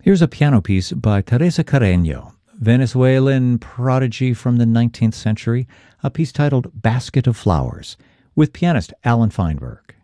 Here's a piano piece by Teresa Carreño, Venezuelan prodigy from the 19th century, a piece titled Basket of Flowers, with pianist Alan Feinberg.